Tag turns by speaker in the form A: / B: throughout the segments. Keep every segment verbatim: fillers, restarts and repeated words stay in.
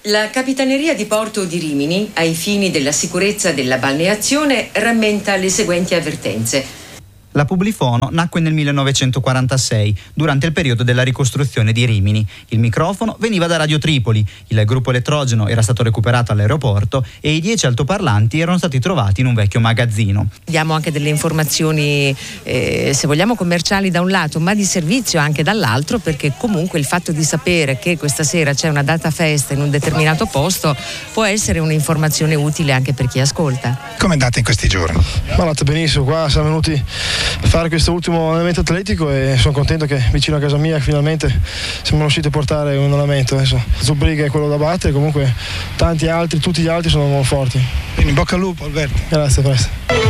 A: La Capitaneria di Porto di Rimini, ai fini della sicurezza della balneazione, rammenta le seguenti avvertenze.
B: La Publifono nacque nel millenovecentoquarantasei, durante il periodo della ricostruzione di Rimini. Il microfono veniva da Radio Tripoli, il gruppo elettrogeno era stato recuperato all'aeroporto e i dieci altoparlanti erano stati trovati in un vecchio magazzino.
C: Diamo anche delle informazioni, eh, se vogliamo, commerciali da un lato, ma di servizio anche dall'altro, perché comunque il fatto di sapere che questa sera c'è una data festa in un determinato posto può essere un'informazione utile anche per chi ascolta.
D: Come andate in questi giorni?
E: Ma andate benissimo, qua siamo venuti a fare questo ultimo allenamento atletico e sono contento che vicino a casa mia finalmente siamo riusciti a portare un allenamento. Adesso Zurbriggen è quello da battere, comunque tanti altri, tutti gli altri sono molto forti.
D: Quindi in bocca al lupo, Alberto.
E: Grazie, presto.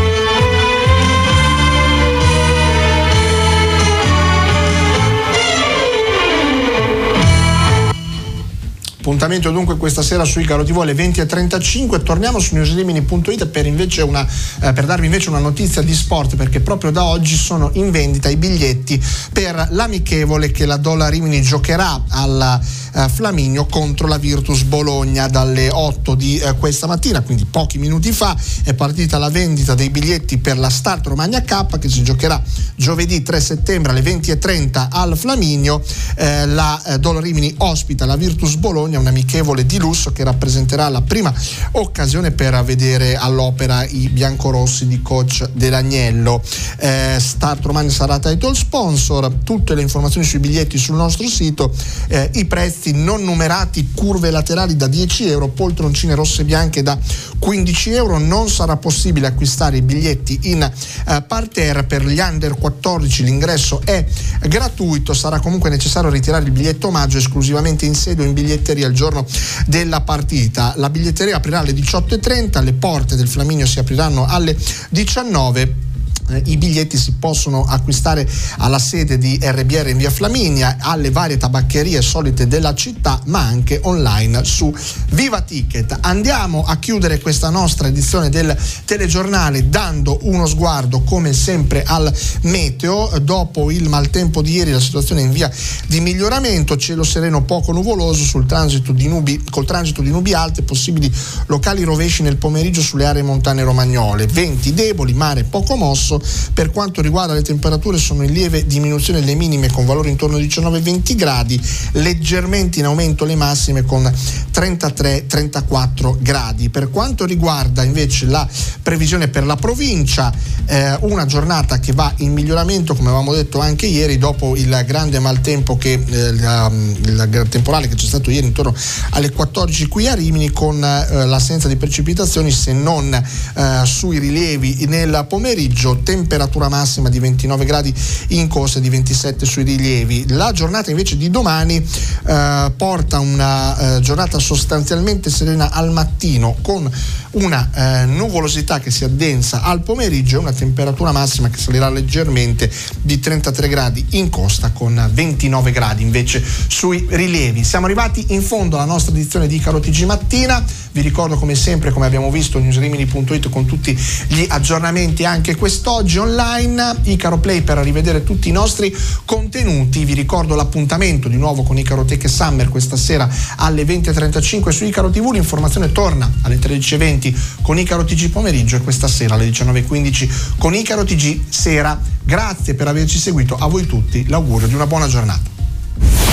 F: Appuntamento dunque questa sera su Icaro tivù alle venti e trentacinque. Torniamo su newsrimini punto it per invece una eh, per darvi invece una notizia di sport, perché proprio da oggi sono in vendita i biglietti per l'amichevole che la Dolla Rimini giocherà al eh, Flaminio contro la Virtus Bologna dalle otto di eh, questa mattina, quindi pochi minuti fa è partita la vendita dei biglietti per la Start Romagna Cup che si giocherà giovedì tre settembre alle venti e trenta al Flaminio. Eh, la eh, Dolla Rimini ospita la Virtus Bologna, un amichevole di lusso che rappresenterà la prima occasione per vedere all'opera i biancorossi di coach Dell'Agnello. Eh, Start Romagna sarà title sponsor, tutte le informazioni sui biglietti sul nostro sito, eh, i prezzi non numerati, curve laterali da dieci euro, poltroncine rosse e bianche da quindici euro. Non sarà possibile acquistare i biglietti in eh, parterre. Per gli under quattordici l'ingresso è gratuito, sarà comunque necessario ritirare il biglietto omaggio esclusivamente in sede o in biglietteria il giorno della partita. La biglietteria aprirà alle diciotto e trenta, le porte del Flaminio si apriranno alle diciannove. I biglietti si possono acquistare alla sede di R B R in via Flaminia, alle varie tabaccherie solite della città, ma anche online su Viva Ticket. Andiamo a chiudere questa nostra edizione del telegiornale dando uno sguardo come sempre al meteo. Dopo il maltempo di ieri la situazione è in via di miglioramento, cielo sereno poco nuvoloso sul transito di nubi, col transito di nubi alte, possibili locali rovesci nel pomeriggio sulle aree montane romagnole, venti deboli, mare poco mosso. Per quanto riguarda le temperature sono in lieve diminuzione le minime con valori intorno ai diciannove venti gradi, leggermente in aumento le massime con trentatré trentaquattro gradi. Per quanto riguarda invece la previsione per la provincia, eh, una giornata che va in miglioramento come avevamo detto anche ieri dopo il grande maltempo che eh, la, il temporale che c'è stato ieri intorno alle quattordici qui a Rimini, con eh, l'assenza di precipitazioni se non eh, sui rilievi nel pomeriggio. Temperatura massima di ventinove gradi in costa e di ventisette sui rilievi. La giornata invece di domani eh, porta una eh, giornata sostanzialmente serena al mattino, con una eh, nuvolosità che si addensa al pomeriggio e una temperatura massima che salirà leggermente di trentatré gradi in costa con ventinove gradi invece sui rilievi. Siamo arrivati in fondo alla nostra edizione di Icaro T G Mattina. Vi ricordo come sempre, come abbiamo visto, newsrimini punto it con tutti gli aggiornamenti anche quest'oggi online, Icaro Play per rivedere tutti i nostri contenuti. Vi ricordo l'appuntamento di nuovo con Icaro Tech Summer questa sera alle venti e trentacinque su Icaro tivù. L'informazione torna alle tredici e venti con Icaro T G pomeriggio e questa sera alle diciannove e quindici con Icaro T G sera. Grazie per averci seguito, a voi tutti l'augurio di una buona giornata.